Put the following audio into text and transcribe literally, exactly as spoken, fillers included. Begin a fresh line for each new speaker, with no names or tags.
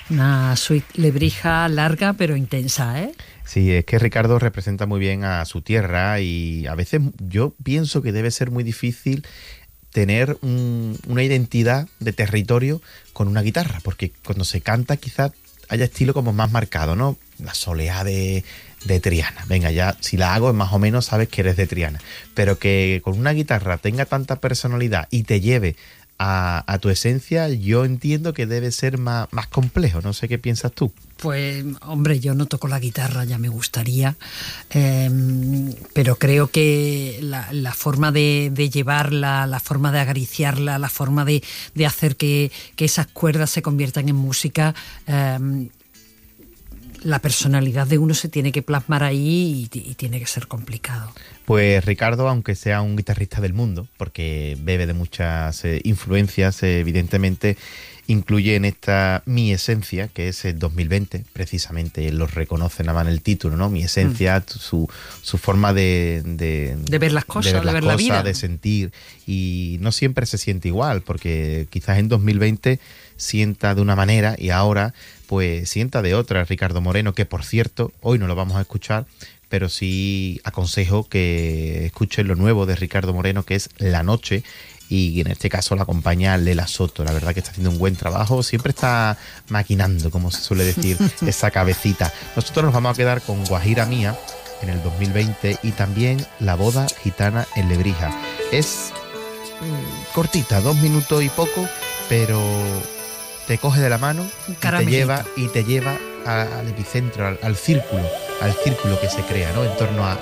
Una suite Lebrija larga pero intensa, ¿eh?
Sí, es que Ricardo representa muy bien a su tierra y a veces yo pienso que debe ser muy difícil tener un, una identidad de territorio con una guitarra, porque cuando se canta quizás haya estilo como más marcado, ¿no? La soleá de, de Triana. Venga, ya si la hago más o menos sabes que eres de Triana, pero que con una guitarra tenga tanta personalidad y te lleve a, a tu esencia, yo entiendo que debe ser más, más complejo. No sé qué piensas tú.
Pues, hombre, yo no toco la guitarra, ya me gustaría, eh, pero creo que la, la forma de, de llevarla, la forma de acariciarla, la forma de, de hacer que, que esas cuerdas se conviertan en música, eh, la personalidad de uno se tiene que plasmar ahí y, y tiene que ser complicado.
Pues Ricardo, aunque sea un guitarrista del mundo, porque bebe de muchas eh, influencias, eh, evidentemente incluye en esta Mi Esencia, que es el dos mil veinte, precisamente, él lo reconoce nada más en el título, ¿no? Mi Esencia, mm. su, su forma de, de...
De ver las cosas, de ver,
de, ver,
de
las
ver
cosas,
la vida.
De sentir, y no siempre se siente igual, porque quizás en dos mil veinte sienta de una manera y ahora pues sienta de otra. Ricardo Moreno, que por cierto, hoy no lo vamos a escuchar, pero sí aconsejo que escuchen lo nuevo de Ricardo Moreno, que es La Noche, y en este caso la acompaña Lela Soto. La verdad que está haciendo un buen trabajo, siempre está maquinando, como se suele decir, esa cabecita. Nosotros nos vamos a quedar con Guajira Mía en el dos mil veinte y también La Boda Gitana en Lebrija. Es mmm, cortita, dos minutos y poco, pero te coge de la mano y te lleva y te lleva al epicentro, al, al círculo, al círculo que se crea, ¿no? En torno a